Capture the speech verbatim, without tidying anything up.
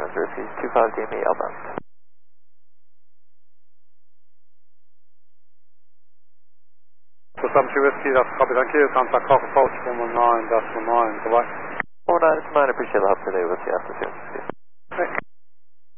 zero three two five D M E outbound. So Subtree Whiskey, that's copy, thank you. Contact Cock approach one one nine decimal nine, goodbye. four nine, it's mine, appreciate the help today with you after soon. Okay.